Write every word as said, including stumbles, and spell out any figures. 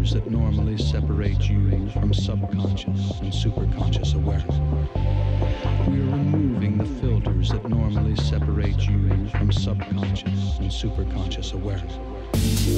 filters that normally separate you from subconscious and superconscious awareness. We are removing the filters that normally separate you from subconscious and superconscious awareness.